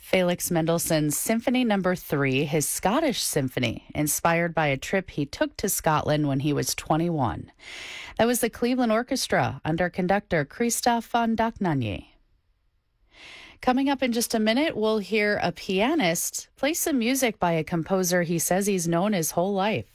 Felix Mendelssohn's Symphony Number 3, his Scottish symphony, inspired by a trip he took to Scotland when he was 21. That was the Cleveland Orchestra under conductor Christoph von Dohnanyi. Coming up in just a minute, we'll hear a pianist play some music by a composer he says he's known his whole life.